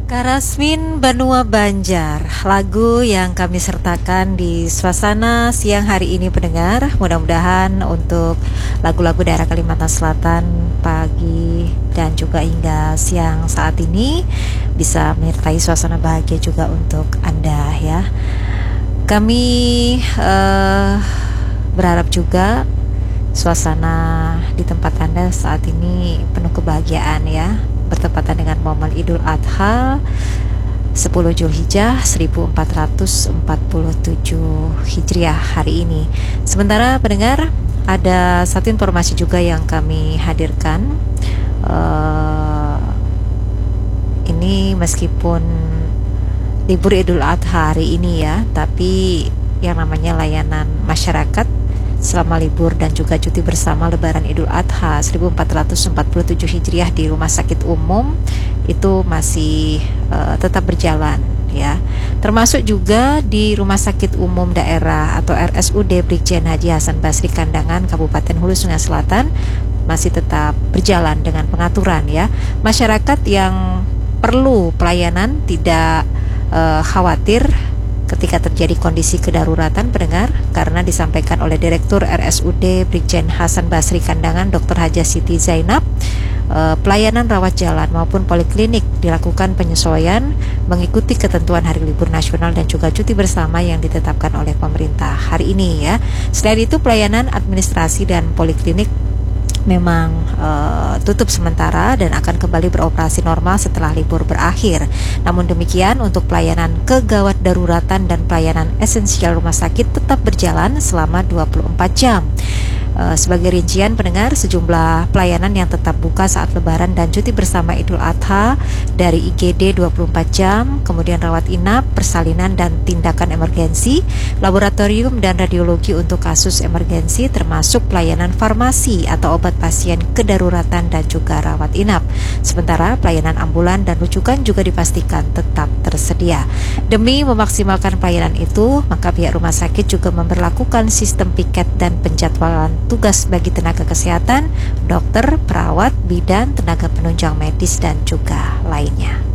Karasmin Banua Banjar, lagu yang kami sertakan di suasana siang hari ini pendengar. Mudah-mudahan untuk lagu-lagu daerah Kalimantan Selatan pagi dan juga hingga siang saat ini bisa menyertai suasana bahagia juga untuk Anda ya. Kami berharap juga suasana di tempat Anda saat ini penuh kebahagiaan ya, bertepatan dengan momen Idul Adha 10 Zulhijjah 1447 Hijriah hari ini. Sementara pendengar, ada satu informasi juga yang kami hadirkan. Ini meskipun libur Idul Adha hari ini ya, tapi yang namanya layanan masyarakat selama libur dan juga cuti bersama Lebaran Idul Adha 1447 Hijriah di rumah sakit umum itu masih tetap berjalan ya. Termasuk juga di Rumah Sakit Umum Daerah atau RSUD Brigjen Haji Hasan Basri Kandangan Kabupaten Hulu Sungai Selatan masih tetap berjalan dengan pengaturan ya. Masyarakat yang perlu pelayanan tidak khawatir ketika terjadi kondisi kedaruratan pendengar, karena disampaikan oleh Direktur RSUD Brigjen Hasan Basri Kandangan Dr. Haja Siti Zainab, pelayanan rawat jalan maupun poliklinik dilakukan penyesuaian mengikuti ketentuan hari libur nasional dan juga cuti bersama yang ditetapkan oleh pemerintah hari ini ya. Selain itu, pelayanan administrasi dan poliklinik memang tutup sementara dan akan kembali beroperasi normal setelah libur berakhir. Namun demikian, untuk pelayanan kegawat daruratan dan pelayanan esensial rumah sakit tetap berjalan selama 24 jam. Sebagai rincian pendengar, sejumlah pelayanan yang tetap buka saat Lebaran dan cuti bersama Idul Adha dari IGD 24 jam, kemudian rawat inap, persalinan dan tindakan emergensi, laboratorium dan radiologi untuk kasus emergensi, termasuk pelayanan farmasi atau obat pasien kedaruratan dan juga rawat inap. Sementara pelayanan ambulan dan rujukan juga dipastikan tetap tersedia. Demi memaksimalkan pelayanan itu, maka pihak rumah sakit juga memberlakukan sistem piket dan penjadwalan tugas bagi tenaga kesehatan, dokter, perawat, bidan, tenaga penunjang medis dan juga lainnya.